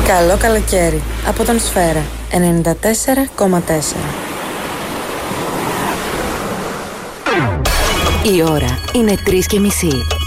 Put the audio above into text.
Καλό καλοκαίρι από τον Σφαίρα 94,4. Η ώρα είναι 3:30.